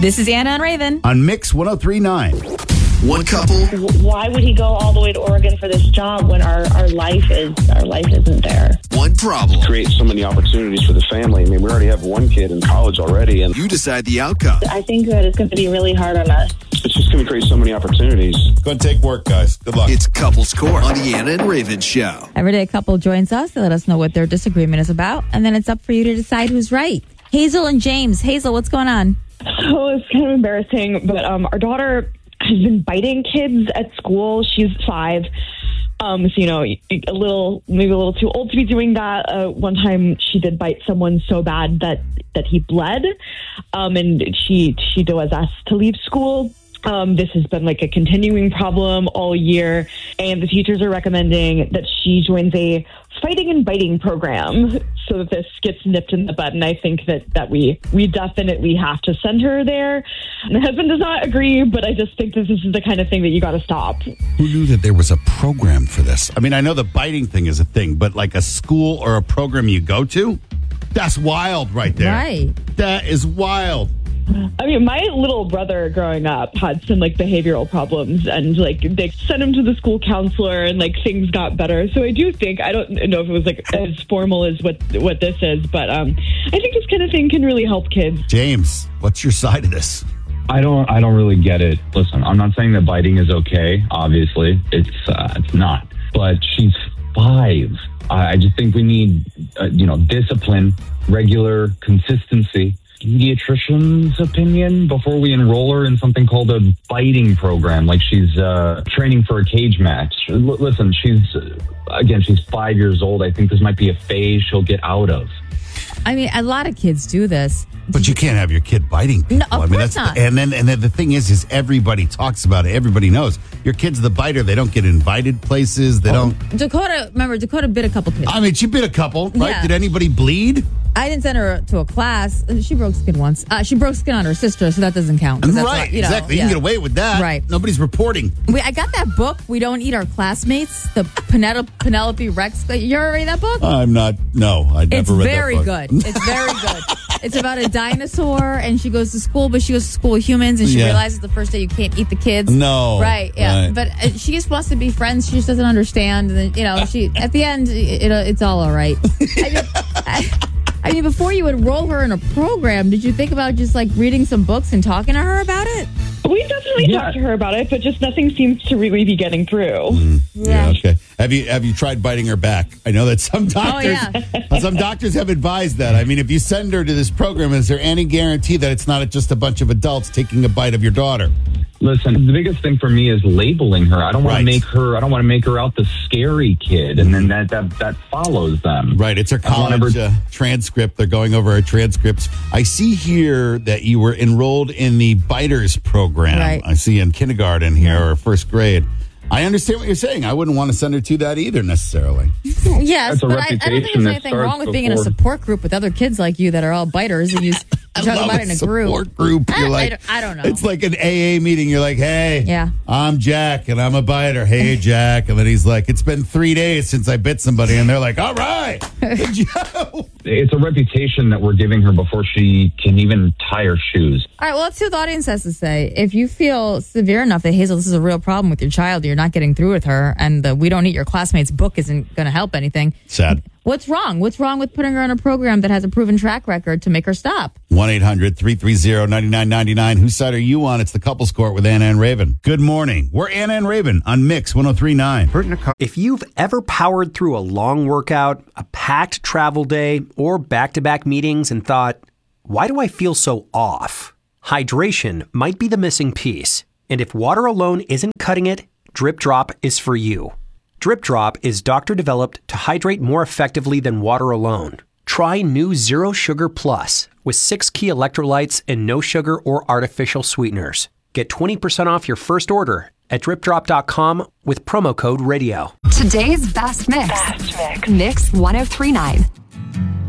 This is Anna and Raven on Mix 103.9. One couple. Why would he go all the way to Oregon for this job when our life isn't there? One problem. Create so many opportunities for the family. I mean, we already have one kid in college already, and You decide the outcome. I think that it's going to be really hard on us. it's just going to create so many opportunities. Going to take work, guys. Good luck. It's Couples Court on the Anna and Raven Show. Every day a couple joins us to let us know what their disagreement is about, and then it's up for you to decide who's right. Hazel and James. Hazel, what's going on? So it's kind of embarrassing, but our daughter has been biting kids at school. She's 5. So, maybe a little too old to be doing that. One time she did bite someone so bad that he bled. And she was asked to leave school. This has been like a continuing problem all year. And the teachers are recommending that she joins a fighting and biting program so that this gets nipped in the bud. And I think that we definitely have to send her there. My husband does not agree, but I just think this is the kind of thing that you got to stop. Who knew that there was a program for this? I mean, I know the biting thing is a thing, but like a school or a program you go to? That's wild right there. Right. That is wild. I mean, my little brother growing up had some behavioral problems, and they sent him to the school counselor, and things got better. So I do think, I don't know if it was as formal as what this is, but I think this kind of thing can really help kids. James, what's your side of this? I don't really get it. Listen, I'm not saying that biting is okay. Obviously, it's not. But she's 5. I just think we need, discipline, regular consistency. Pediatrician's opinion before we enroll her in something called a biting program, like she's training for a cage match. Listen, she's 5 years old. I think this might be a phase she'll get out of. I mean, a lot of kids do this. But you can't have your kid biting people. No, of course not. And then the thing is everybody talks about it. Everybody knows. Your kid's the biter. They don't get invited places. They don't. Dakota bit a couple kids. I mean, she bit a couple, right? Yeah. Did anybody bleed? I didn't send her to a class. She broke skin once. She broke skin on her sister, so that doesn't count. Right, exactly. You can get away with that. Right. Nobody's reporting. I got that book, We Don't Eat Our Classmates, the Penelope Rex. You ever read that book? I'm not. No, I never read that book. It's very good. It's about a dinosaur, and she goes to school, but she goes to school with humans, and she realizes the first day you can't eat the kids. No. Right, yeah. Right. But she just wants to be friends. She just doesn't understand. And then, she at the end, it's all right. I mean, before you enroll her in a program, did you think about just reading some books and talking to her about it? We definitely talked to her about it, but just nothing seems to really be getting through. Yeah. Okay. Have you tried biting her back? I know that some doctors have advised that. I mean, if you send her to this program, is there any guarantee that it's not just a bunch of adults taking a bite of your daughter? Listen, the biggest thing for me is labeling her. I don't want to make her out the scary kid, and then that follows them. Right. It's her college transcript. They're going over her transcripts. I see here that you were enrolled in the Biters program. Right. I see in kindergarten here or first grade. I understand what you're saying. I wouldn't want to send her to that either necessarily. Yes, but I don't think reputation there's anything wrong with being in a support group with other kids like you that are all biters, and you talk about it in a support group. You're I don't know. It's like an AA meeting. You're like, hey, yeah, I'm Jack and I'm a biter. Hey, Jack. And then he's like, it's been 3 days since I bit somebody. And they're like, all right. It's a reputation that we're giving her before she can even tie her shoes. All right, well, let's see what the audience has to say. If you feel severe enough that, Hazel, this is a real problem with your child, you're not getting through with her, and the We Don't Eat Your Classmates book isn't going to help anything. Sad. What's wrong? What's wrong with putting her on a program that has a proven track record to make her stop? 1-800-330-9999. Whose side are you on? It's the Couples Court with Anna and Raven. Good morning. We're Anna and Raven on Mix 103.9. If you've ever powered through a long workout, a packed travel day, or back-to-back meetings and thought, why do I feel so off? Hydration might be the missing piece. And if water alone isn't cutting it, Drip Drop is for you. Drip Drop is doctor-developed to hydrate more effectively than water alone. Try new Zero Sugar Plus with 6 key electrolytes and no sugar or artificial sweeteners. Get 20% off your first order at dripdrop.com with promo code RADIO. Today's Best Mix. Mix 103.9.